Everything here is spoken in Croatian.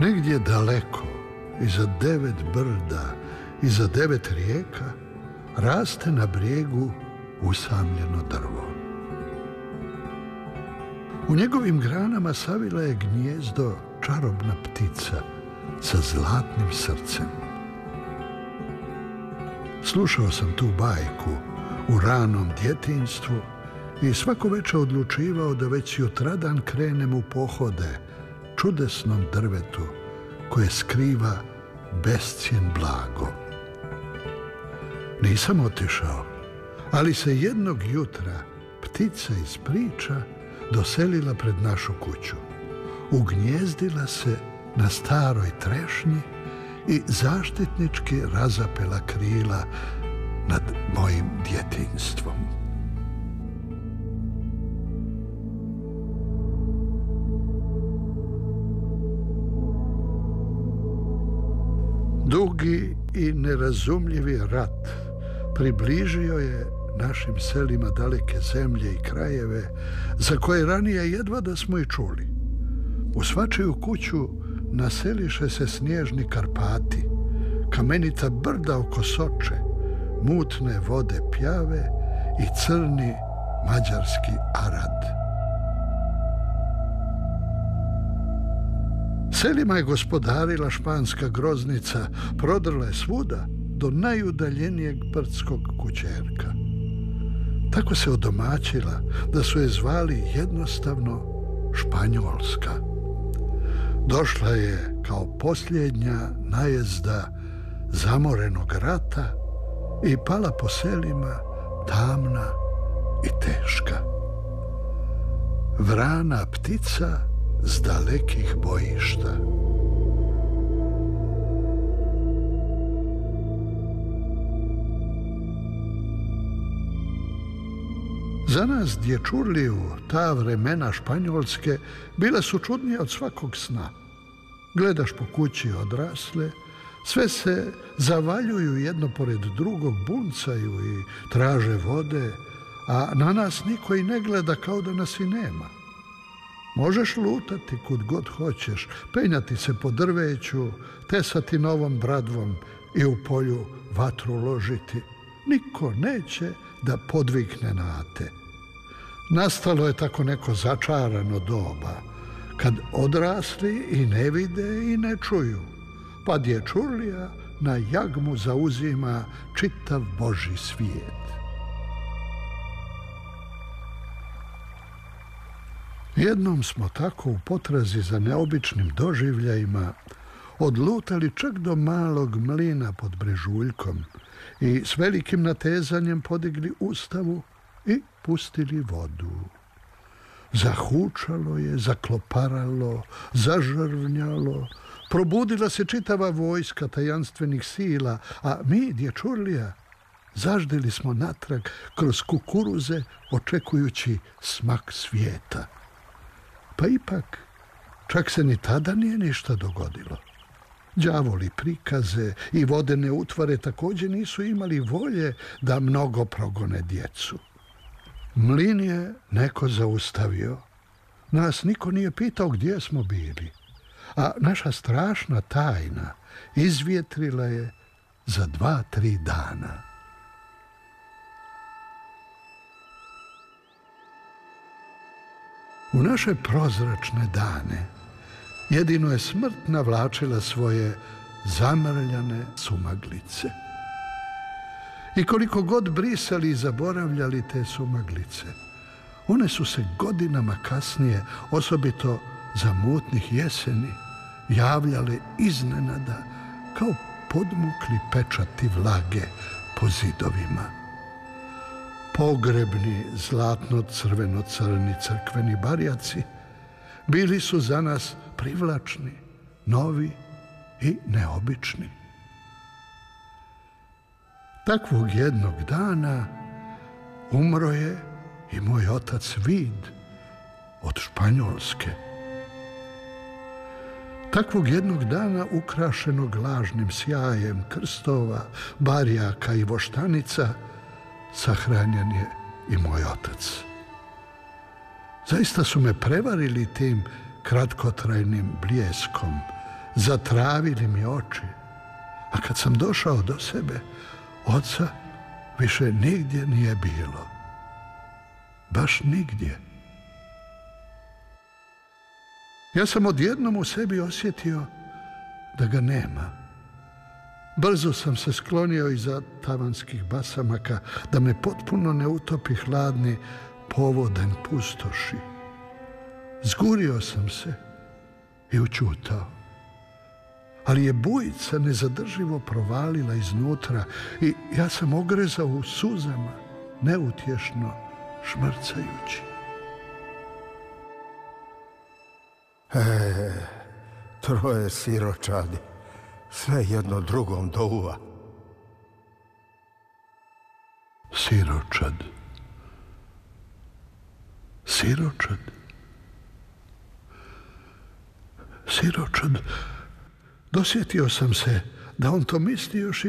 Negdje daleko, iza 9 brda, iza 9 rijeka, raste na brijegu usamljeno drvo. U njegovim granama savila je gnijezdo čarobna ptica sa zlatnim srcem. Slušao sam tu bajku u ranom djetinjstvu i svako večer odlučivao da već jutradan krenem u pohode čudesnom drvetu koje skriva bescijen blago. Nisam otišao, ali se jednog jutra ptica iz priča doselila pred našu kuću. Ugnijezdila se na staroj trešnji i zaštitnički razapela krila nad mojim djetinjstvom. Dugi i nerazumljivi rat približio je našim selima daleke zemlje i krajeve za koje ranije jedva da smo i čuli. U svačiju kuću naseliše se snježni Karpati, kamenita brda oko Soče, mutne vode Pjave i crni mađarski Arad. Selima je gospodarila španska groznica, prodrla je svuda do najudaljenijeg brdskog kućerka. Tako se odomaćila da su je zvali jednostavno Španjolska. Došla je kao posljednja najezda zamorenog rata i pala po selima tamna i teška. Vrana ptica s dalekih bojišta. Za nas dječurliju ta vremena Španjolske bila su čudnija od svakog sna. Gledaš po kući odrasle, sve se zavaljuju jedno pored drugog, buncaju i traže vode, a na nas niko i ne gleda kao da nas i nema. Možeš lutati kud god hoćeš, penjati se po drveću, tesati novom bradvom i u polju vatru ložiti. Niko neće da podvikne na te. Nastalo je tako neko začarano doba, kad odrasli i ne vide i ne čuju, pa dječurlija na jagmu zauzima čitav Božji svijet. Jednom smo tako u potrazi za neobičnim doživljajima odlutali čak do malog mlina pod Brežuljkom i s velikim natezanjem podigli ustavu i pustili vodu. Zahučalo je, zakloparalo, zažrvnjalo, probudila se čitava vojska tajanstvenih sila, a mi, dječurlija, zaždili smo natrag kroz kukuruze očekujući smak svijeta. Pa ipak, čak se ni tada nije ništa dogodilo. Đavoli prikaze i vodene utvare također nisu imali volje da mnogo progone djecu. Mlin je neko zaustavio. Nas niko nije pitao gdje smo bili, a naša strašna tajna izvjetrila je za 2-3 dana. U naše prozračne dane jedino je smrt navlačila svoje zamrljane sumaglice. I koliko god brisali i zaboravljali te sumaglice, one su se godinama kasnije, osobito za mutnih jeseni, javljale iznenada kao podmukli pečati vlage po zidovima. Pogrebni zlatno-crveno-crni crkveni barjaci bili su za nas privlačni, novi i neobični. Takvog jednog dana umro je i moj otac Vid od Španjolske. Takvog jednog dana ukrašenog lažnim sjajem krstova, barjaka i voštanica sahranjen je i moj otac. Zaista su me prevarili tim kratkotrajnim bljeskom, zatravili mi oči, a kad sam došao do sebe, oca više nigdje nije bilo. Baš nigdje. Ja sam odjednom u sebi osjetio da ga nema. Brzo sam se sklonio iza tavanskih basamaka da me potpuno ne utopi hladni povoden pustoši. Zgurio sam se i ućutao. Ali je bujica nezadrživo provalila iznutra i ja sam ogrezao u suzama, neutješno šmrcajući. Troje siročadi, sve jedno drugom do uva. Siročad. Siročad. Siročad. Dosjetio sam se da on to misli još i